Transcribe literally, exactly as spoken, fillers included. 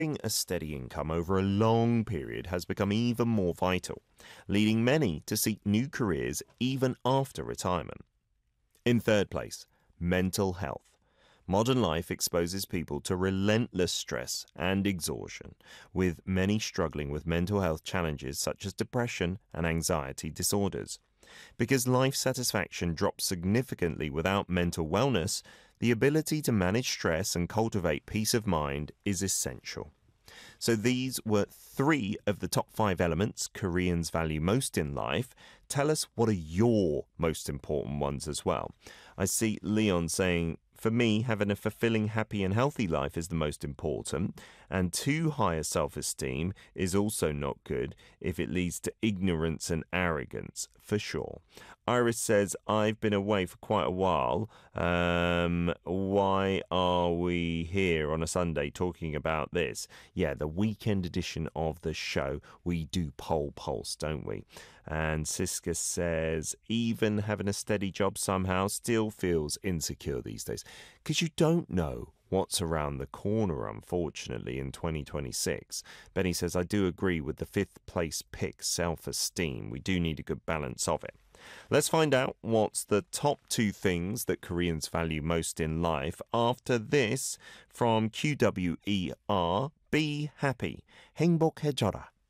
Having a steady income over a long period has become even more vital, leading many to seek new careers even after retirement. In third place, mental health. Modern life exposes people to relentless stress and exhaustion, with many struggling with mental health challenges such as depression and anxiety disorders. Because life satisfaction drops significantly without mental wellness, the ability to manage stress and cultivate peace of mind is essential. So these were three of the top five elements Koreans value most in life. Tell us, what are your most important ones as well? I see Leon saying, for me, having a fulfilling, happy and healthy life is the most important, and too high a self-esteem is also not good if it leads to ignorance and arrogance, for sure. Iris says, I've been away for quite a while. Um, why are we here on a Sunday talking about this? Yeah, the weekend edition of the show, we do poll pulse, don't we? And Siska says, even having a steady job somehow still feels insecure these days. Because you don't know what's around the corner, unfortunately, in twenty twenty-six. Benny says, I do agree with the fifth place pick, self-esteem. We do need a good balance of it. Let's find out what's the top two things that Koreans value most in life after this from Q W E R. Be happy. 행복해져라.